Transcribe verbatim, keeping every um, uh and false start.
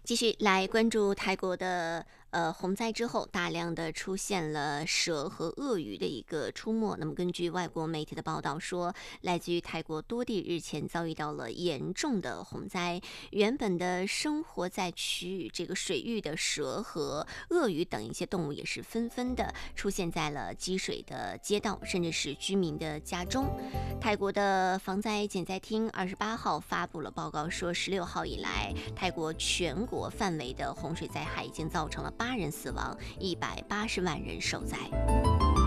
继续来关注泰国的呃洪灾之后，大量的出现了蛇和鳄鱼的一个出没。那么根据外国媒体的报道说，来自于泰国多地日前遭遇到了严重的洪灾，原本的生活在区域这个水域的蛇和鳄鱼等一些动物也是纷纷的出现在了积水的街道，甚至是居民的家中。泰国的防灾减灾厅二十八号发布了报告说，十六号以来，泰国全国范围的洪水灾害已经造成了八人死亡，一百八十万人受灾。